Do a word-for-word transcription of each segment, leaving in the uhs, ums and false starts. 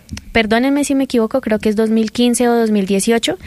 perdónenme si me equivoco, creo que es dos mil quince o dos mil dieciocho,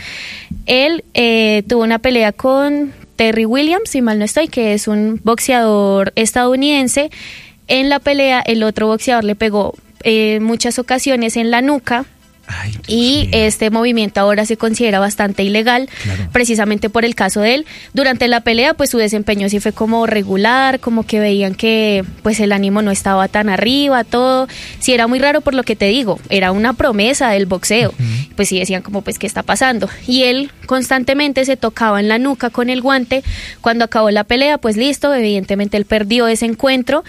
él eh, tuvo una pelea con Terry Williams, si mal no estoy, que es un boxeador estadounidense. En la pelea, el otro boxeador le pegó eh, muchas ocasiones en la nuca. Ay, y mío. este movimiento ahora se considera bastante ilegal, claro. precisamente por el caso de él. Durante la pelea, pues su desempeño sí fue como regular, como que veían que pues el ánimo no estaba tan arriba, todo. Sí era muy raro por lo que te digo, era una promesa del boxeo. Uh-huh. Pues sí decían como pues qué está pasando. Y él constantemente se tocaba en la nuca con el guante. Cuando acabó la pelea, pues listo, evidentemente él perdió ese encuentro.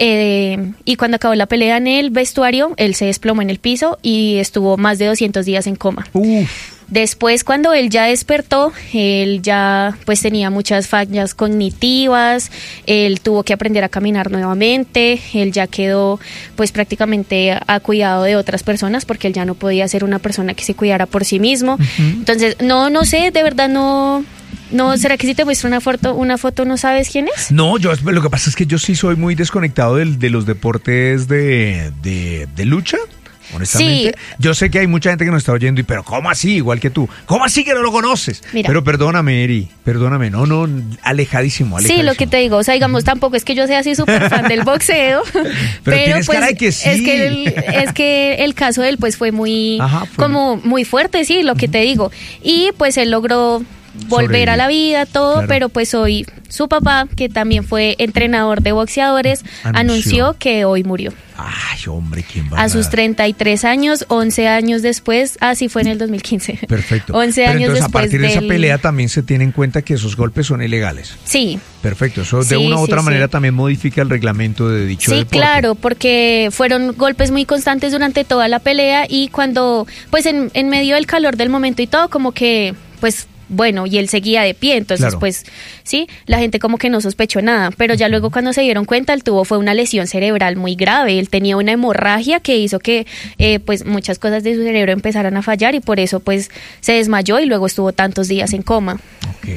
Eh, y cuando acabó la pelea en el vestuario, él se desplomó en el piso y estuvo más de doscientos días en coma. Uf. Después, cuando él ya despertó, él ya pues tenía muchas fallas cognitivas, él tuvo que aprender a caminar nuevamente, él ya quedó pues prácticamente a cuidado de otras personas porque él ya no podía ser una persona que se cuidara por sí mismo. Uh-huh. Entonces, no, no sé, de verdad no... No, ¿será que si te muestro una foto, una foto no sabes quién es? No, yo lo que pasa es que yo sí soy muy desconectado de, de los deportes de, de, de lucha. Honestamente, sí. Yo sé que hay mucha gente que nos está oyendo y pero ¿cómo así? Igual que tú. ¿Cómo así que no lo conoces? Mira. Pero perdóname, Eri, perdóname, no, no, alejadísimo, alejadísimo. Sí, lo que te digo, o sea, digamos, tampoco es que yo sea así súper fan del boxeo, pero, pero tienes pues cara de que sí. es que el, es que el caso de él pues fue muy, Ajá, fue como muy fuerte, sí, lo que uh-huh. te digo, y pues él logró volver Sobrevivir. a la vida, todo, claro. Pero pues hoy su papá, que también fue entrenador de boxeadores, anunció, anunció que hoy murió. Ay, hombre, ¿quién va a A sus treinta y tres años, once años después, ah, sí, fue en el dos mil quince. Perfecto. once Pero años entonces, después a partir de del... esa pelea también se tiene en cuenta que esos golpes son ilegales. Sí. Perfecto, eso sí, de una u otra sí, manera sí. también modifica el reglamento de dicho sí, deporte. Sí, claro, porque fueron golpes muy constantes durante toda la pelea y cuando, pues en, en medio del calor del momento y todo, como que, pues... Bueno, y él seguía de pie, entonces claro. pues sí, la gente como que no sospechó nada, pero ya luego cuando se dieron cuenta, él tuvo fue una lesión cerebral muy grave, él tenía una hemorragia que hizo que eh, pues muchas cosas de su cerebro empezaran a fallar y por eso pues se desmayó y luego estuvo tantos días en coma. Ok,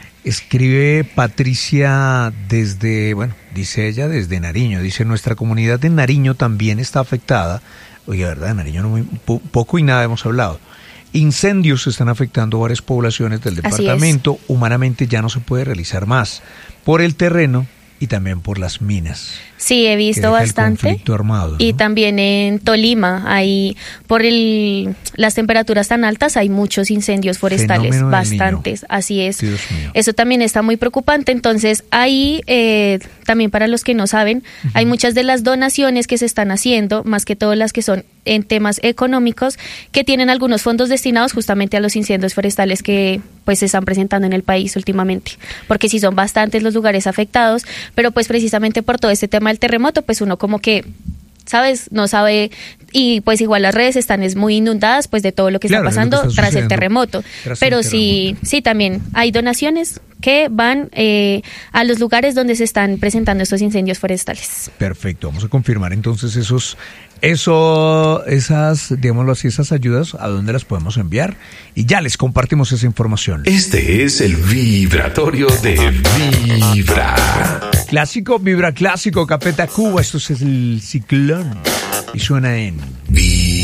escribe Patricia desde, bueno, dice ella desde Nariño, dice nuestra comunidad de Nariño también está afectada, oye, verdad, de Nariño no muy, po- poco y nada hemos hablado. Incendios están afectando varias poblaciones del departamento. Humanamente ya no se puede realizar más por el terreno y también por las minas. Sí, he visto bastante. El conflicto armado, ¿no? Y también en Tolima, hay por el las temperaturas tan altas, hay muchos incendios forestales, Fenómeno bastantes, así es. Dios mío. Eso también está muy preocupante. Entonces, ahí, eh, también para los que no saben, uh-huh. hay muchas de las donaciones que se están haciendo, más que todo las que son en temas económicos, que tienen algunos fondos destinados justamente a los incendios forestales que pues se están presentando en el país últimamente, porque sí son bastantes los lugares afectados, pero pues precisamente por todo este tema del terremoto, pues uno como que, ¿sabes? No sabe, y pues igual las redes están es muy inundadas pues de todo lo que claro, está pasando que está tras el terremoto, tras pero el sí, terremoto. sí también hay donaciones que van eh, a los lugares donde se están presentando estos incendios forestales. Perfecto, vamos a confirmar entonces esos, eso, esas, digámoslo así, esas ayudas, a dónde las podemos enviar y ya les compartimos esa información. Este es el vibratorio de Vibra. Clásico, Vibra clásico, Capeta Cuba, esto es el ciclón y suena en... Vibra.